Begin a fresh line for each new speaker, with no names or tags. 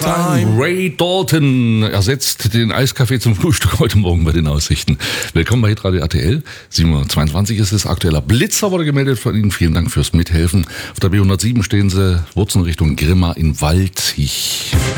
Time. Ray Dalton ersetzt den Eiskaffee zum Frühstück heute Morgen bei den Aussichten. Willkommen bei Hitradio RTL. 7:22 ist es. Aktueller Blitzer wurde gemeldet von Ihnen. Vielen Dank fürs Mithelfen. Auf der B107 stehen Sie, Wurzeln Richtung Grimma in Walzig.